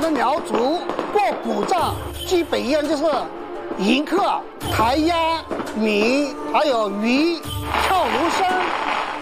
们苗族过古仗基本样就是迎客、抬鸭、米，还有鱼、跳芦笙。